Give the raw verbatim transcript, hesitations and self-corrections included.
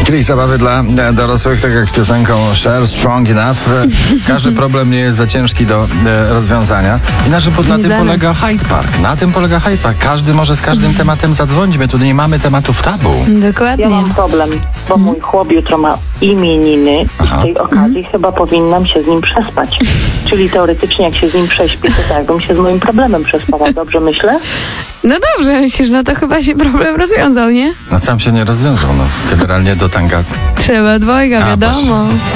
Kiedyś zabawy dla e, dorosłych, tak jak z piosenką Cher, Strong Enough. E, każdy problem nie jest za ciężki do e, rozwiązania. I na, na tym dla polega Hyde Park. Na tym polega Hyde Park. Każdy może z każdym tematem zadzwonić. My tu nie mamy tematów tabu. Dokładnie. Ja mam problem, bo mój chłop jutro ma imieniny i Aha. z tej okazji chyba powinnam się z nim przespać. Czyli teoretycznie jak się z nim prześpię, to tak bym się z moim problemem przespała. Dobrze myślę? No dobrze, myślisz, no to chyba się problem rozwiązał, nie? No sam się nie rozwiązał. No. Generalnie do tanga. Trzeba dwojga, A, wiadomo.